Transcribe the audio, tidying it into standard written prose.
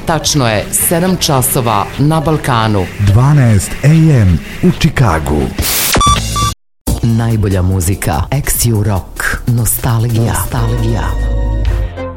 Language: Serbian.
Tačno je 7 časova na Balkanu. 12 AM u Čikagu. Najbolja muzika, Ex-U Rock, Nostalgija.